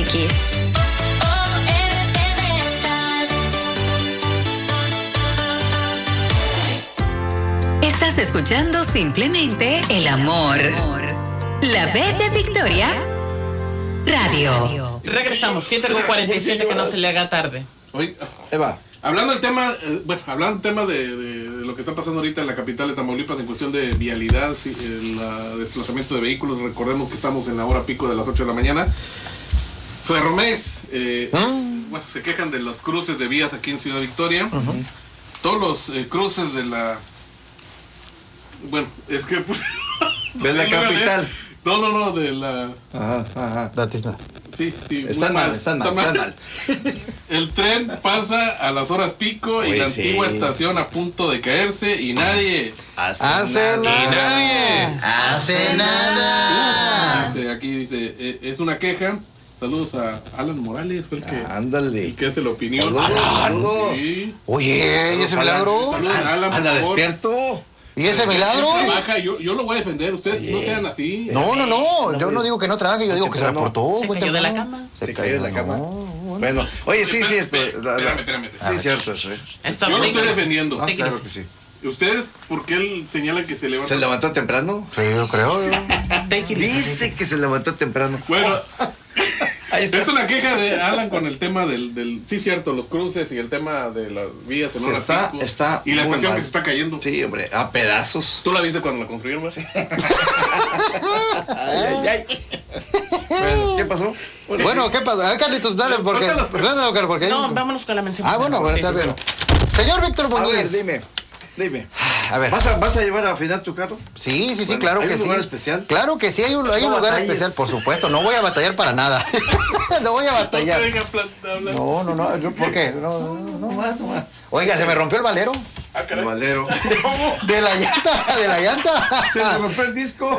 Estás escuchando simplemente el amor. La B de Victoria Radio. Regresamos, 7:47, que no se le haga tarde. Oye, Eva, hablando del tema, de lo que está pasando ahorita en la capital de Tamaulipas en cuestión de vialidad, el desplazamiento de vehículos, recordemos que estamos en la hora pico de las 8 de la mañana. Ferromex, se quejan de los cruces de vías aquí en Ciudad Victoria. Todos los cruces de la... es que... de la capital. No, de la... Sí. Están mal. El tren pasa a las horas pico y la antigua estación a punto de caerse y nadie hace nada. Aquí dice, es una queja. Saludos a Alan Morales, fue el que... Ándale. El que hace la opinión. Saludos. Sí. Oye, ¿y ese milagro? Saludos a Alan, anda despierto. ¿Y ese milagro? Trabaja, yo lo voy a defender, ustedes no sean así. No, yo no digo que no trabaje, yo digo que se reportó. Se cayó de la cama. Se cayó de la cama. Bueno, oye, sí, Espérame. Sí, cierto eso. Yo lo estoy defendiendo. Claro que sí. ¿Ustedes por qué él señala que se levantó? ¿Se levantó temprano? Sí, yo creo. Dice que se levantó temprano. Bueno, es una queja de Alan con el tema del sí, cierto, los cruces y el tema de las vías en horas pico. Está y la estación mal. que se está cayendo. Sí, hombre, a pedazos. ¿Tú la viste cuando la construyeron, güey? Ay. Bueno, ¿qué pasó? Bueno, ¿qué pasó? A ver, Carlitos, dale, porque... No, vámonos con la mención. Bueno, está bien. Señor Víctor Muñiz. A ver, dime. A ver. ¿Vas a llevar a afinar tu carro? Sí, claro que sí. ¿Hay un lugar especial? Claro que sí, hay un lugar especial, por supuesto. No voy a batallar para nada. No voy a batallar. No. ¿Por qué? No más. Oiga, ¿se me rompió el valero? El valero. De la llanta. Se me rompió el disco.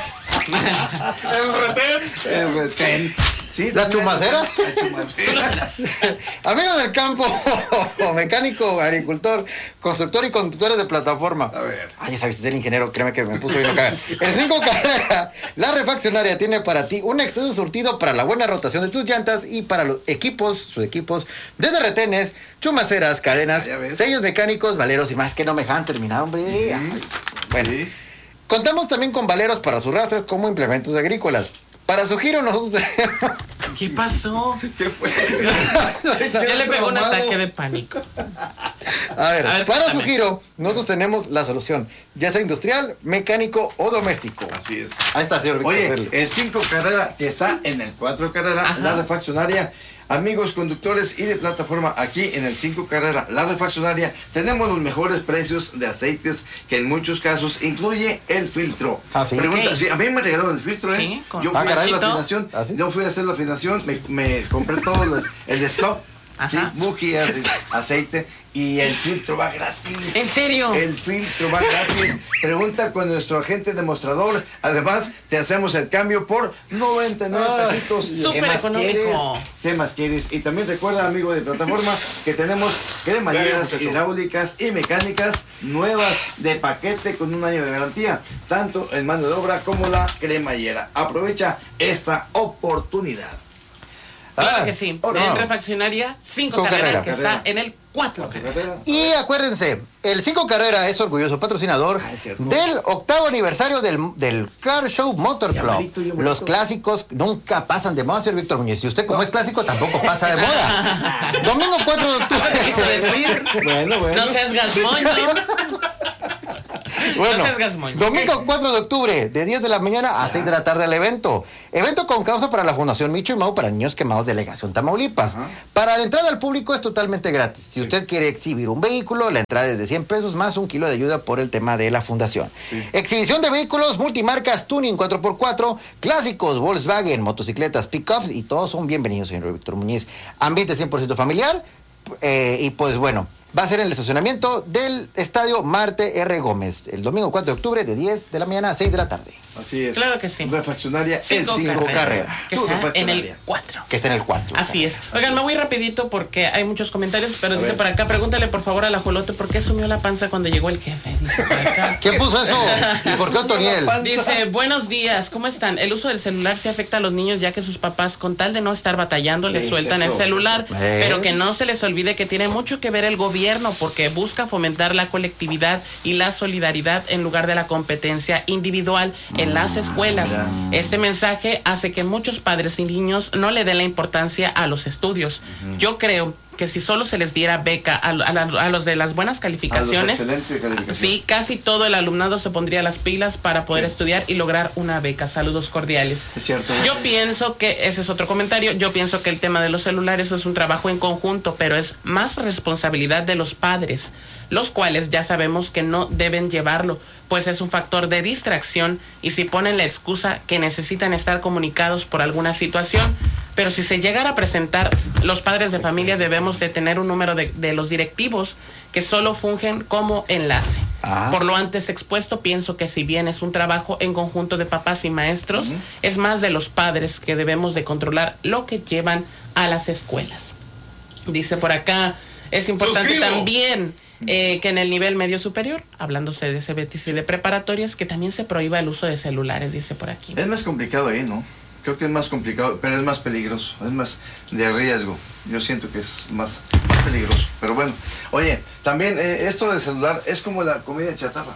El retén. Sí, ¿La chumacera? La chumacera. Amigos del campo, mecánico, agricultor, constructor y conductores de plataforma. A ver. Ay, esa viste del ingeniero, créeme que me puso y no caga. El 5 Carrera, la refaccionaria tiene para ti un extenso surtido para la buena rotación de tus llantas y para sus equipos, desde retenes, chumaceras, cadenas, sellos mecánicos, valeros y más, que no me dejan terminar, hombre. Sí. Bueno, contamos también con valeros para sus rastras como implementos agrícolas. Para su giro nosotros tenemos... ¿Qué pasó? ¿Qué fue? Ya le pegó un ataque de pánico. A ver, para su giro nosotros tenemos la solución, ya sea industrial, mecánico o doméstico. Así es. Ahí está, señor Víctor. Oye, el 5 Carrera que está en el 4 Carrera, la refaccionaria. Amigos conductores y de plataforma, aquí en el 5 Carrera, la refaccionaria, tenemos los mejores precios de aceites, que en muchos casos incluye el filtro. ¿Sí? Pregunta, sí, a mí me regalaron el filtro, Sí, yo fui a hacer la afinación, yo fui a hacer la afinación, me compré todo el stock, ¿sí? Bujías, aceite, y el filtro va gratis. ¿En serio? El filtro va gratis. Pregunta con nuestro agente demostrador. Además, te hacemos el cambio por 99 pesitos. Súper económico. ¿Qué más quieres? Y también recuerda, amigo de plataforma, que tenemos cremalleras hidráulicas y mecánicas nuevas de paquete con 1 año de garantía, tanto en mano de obra como la cremallera. Aprovecha esta oportunidad. Claro que sí. En refaccionaria 5 Carrera, que está en el 4 Carrera. Y acuérdense, el 5 Carrera es orgulloso patrocinador del 8º aniversario del Car Show Motor Club. Los clásicos nunca pasan de moda, señor Víctor Muñiz. Y usted, como es clásico, tampoco pasa de moda. Domingo 4 de octubre. Bueno. No seas gasmoño. Bueno, domingo 4 de octubre, de 10 de la mañana a 6 de la tarde el evento. Evento con causa para la Fundación Micho y Mau para niños quemados, delegación Tamaulipas. Para la entrada al público es totalmente gratis. Si usted quiere exhibir un vehículo, la entrada es de 100 pesos más 1 kilo de ayuda por el tema de la fundación. Exhibición de vehículos, multimarcas, tuning 4x4, clásicos, Volkswagen, motocicletas, pickups y todos son bienvenidos, señor Víctor Muñiz. Ambiente 100% familiar y pues bueno, va a ser en el estacionamiento del Estadio Marte R. Gómez, el domingo 4 de octubre de 10 de la mañana a 6 de la tarde. Así es. Claro que sí. Refaccionaria el 5 carrera. Que está en el 4. Que está en el 4. Así es. Oigan, me voy rapidito porque hay muchos comentarios, pero dice por acá, pregúntale por favor al ajolote por qué sumió la panza cuando llegó el jefe. Dice por acá. ¿Quién puso eso? ¿Y por qué Antoniel? Dice, buenos días, ¿cómo están? El uso del celular sí afecta a los niños ya que sus papás, con tal de no estar batallando, les sueltan el celular, pero que no se les olvide que tiene mucho que ver el gobierno porque busca fomentar la colectividad y la solidaridad en lugar de la competencia individual en las escuelas. Este mensaje hace que muchos padres y niños no le den la importancia a los estudios. Yo creo que si solo se les diera beca a los de las buenas calificaciones, sí, casi todo el alumnado se pondría las pilas para poder estudiar y lograr una beca. Saludos cordiales. Es cierto. Yo pienso que, ese es otro comentario, yo pienso que el tema de los celulares es un trabajo en conjunto, pero es más responsabilidad de los padres, los cuales ya sabemos que no deben llevarlo, pues es un factor de distracción y si ponen la excusa que necesitan estar comunicados por alguna situación, pero si se llegara a presentar, los padres de familia debemos de tener un número de los directivos que solo fungen como enlace. Por lo antes expuesto, pienso que si bien es un trabajo en conjunto de papás y maestros, es más de los padres que debemos de controlar lo que llevan a las escuelas. Dice por acá, es importante también que en el nivel medio superior, hablándose de CBTC y de preparatorias, que también se prohíba el uso de celulares, dice por aquí. Es más complicado ahí, ¿no? Creo que es más complicado, pero es más peligroso, es más de riesgo. Yo siento que es más peligroso, pero bueno. Oye, también esto del celular es como la comida chatarra.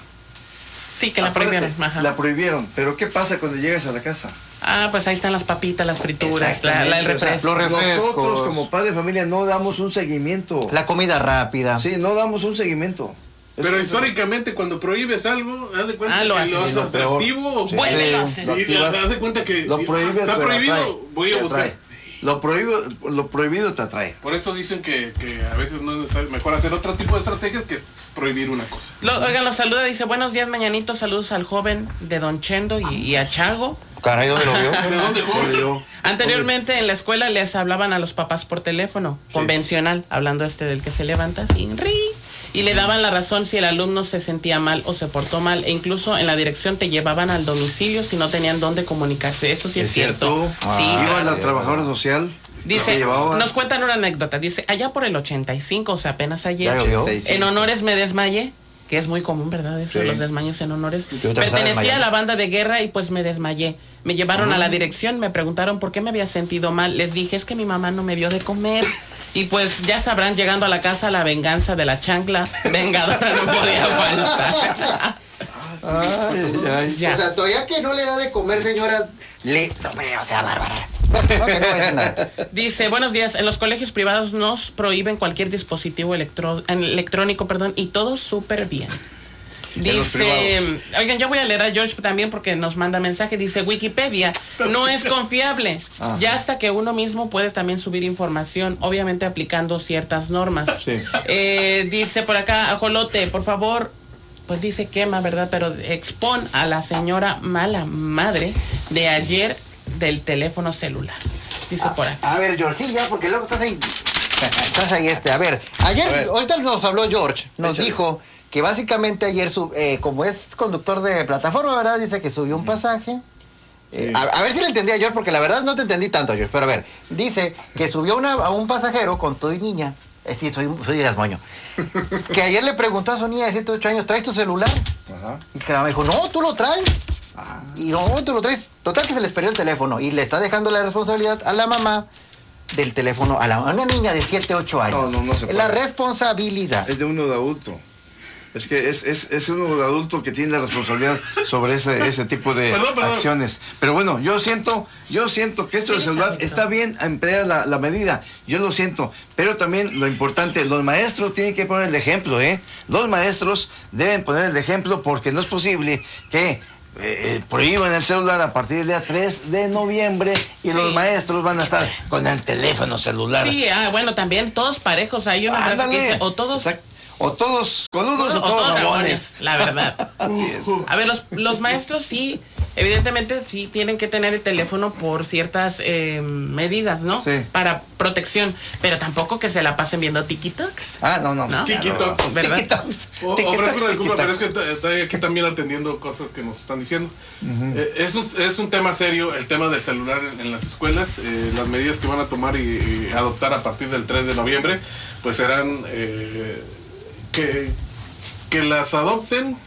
Sí, que la prohibieron. Ajá. La prohibieron, pero ¿qué pasa cuando llegas a la casa? Pues ahí están las papitas, las frituras, el refresco. Los refrescos. Nosotros como padre de familia no damos un seguimiento. La comida rápida. Sí, no damos un seguimiento. Pero históricamente cuando prohíbes algo, haz de cuenta que lo haces atractivo. Vuélvelo a hacer. Haz de cuenta que lo prohíbes, está prohibido, voy a buscar. Lo prohibido te atrae. Por eso dicen que a veces no es necesario, mejor hacer otro tipo de estrategias que prohibir una cosa. Oigan, los saluda, dice, buenos días, mañanitos, saludos al joven de Don Chendo y a Chago. Caray, ¿dónde lo vio? ¿De dónde joven? Anteriormente en la escuela les hablaban a los papás por teléfono, convencional, hablando del que se levanta sin ri. Y le daban la razón si el alumno se sentía mal o se portó mal. E incluso en la dirección te llevaban al domicilio si no tenían dónde comunicarse. Eso sí es cierto. Sí, iba la trabajadora social. Dice, nos cuentan una anécdota. Dice, allá por el 85, o sea, apenas ayer, en Honores me desmayé. Que es muy común, ¿verdad? Eso, los desmayos en Honores. Pertenecía a la banda de guerra y pues me desmayé. Me llevaron a la dirección, me preguntaron por qué me había sentido mal. Les dije, es que mi mamá no me vio de comer. Y pues ya sabrán, llegando a la casa, la venganza de la chancla vengadora no podía faltar. Ya. O sea, todavía que no le da de comer, señora, o sea, bárbara. Dice, buenos días, en los colegios privados nos prohíben cualquier dispositivo electrónico, y todo súper bien. Dice, oigan, yo voy a leer a George también porque nos manda mensaje. Dice, Wikipedia no es confiable. Ya hasta que uno mismo puede también subir información, obviamente aplicando ciertas normas. Dice por acá, Ajolote, por favor, pues dice quema, ¿verdad? Pero expon a la señora mala madre de ayer del teléfono celular. Dice por acá. A ver, George, sí, ya, porque luego estás ahí. A ver, ayer, ahorita nos habló George, nos dijo que básicamente ayer, como es conductor de plataforma, ¿verdad? Dice que subió un pasaje. A ver si le entendí a George, porque la verdad no te entendí tanto, George. Pero a ver, dice que subió a un pasajero con todo y niña. Sí, soy desmoño. Que ayer le preguntó a su niña de 7 8 años, ¿traes tu celular? Y que la mamá dijo, no, tú lo traes. Y no, tú lo traes. Total que se les perdió el teléfono y le está dejando la responsabilidad a la mamá del teléfono a una niña de 7 8 años. No se puede. La responsabilidad es de uno de adulto. Es que es uno de adulto que tiene la responsabilidad sobre ese tipo de acciones. Pero bueno, yo siento que esto del celular está bien emplear la medida. Yo lo siento. Pero también lo importante, los maestros tienen que poner el ejemplo, Los maestros deben poner el ejemplo porque no es posible que prohíban el celular a partir del día 3 de noviembre y los maestros van a estar con el teléfono celular. Sí, bueno, también todos parejos. Hay una frase que dice, o todos coludos o todos rabones. La verdad. Así es. A ver, los maestros sí Evidentemente sí tienen que tener el teléfono por ciertas medidas, ¿no? Sí. Para protección, pero tampoco que se la pasen viendo TikToks. No. TikToks, ¿verdad? TikToks. Ofrezco una disculpa, pero es que TikToks. estoy aquí también atendiendo cosas que nos están diciendo. Es un tema serio el tema del celular en las escuelas. Las medidas que van a tomar y adoptar a partir del 3 de noviembre, pues serán que las adopten